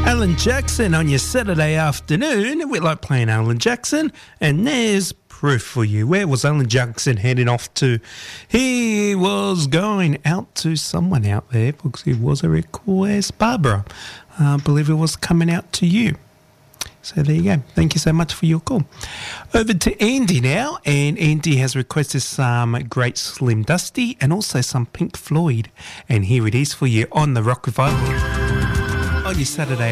Alan Jackson on your Saturday afternoon. We like playing Alan Jackson, and there's proof for you. Where was Alan Jackson heading off to? He was going out to someone out there because it was a request. Barbara, I believe it was coming out to you. So there you go. Thank you so much for your call. Over to Andy now, and Andy has requested some Great Slim Dusty and also some Pink Floyd. And here it is for you on the Rock Revival on your Saturday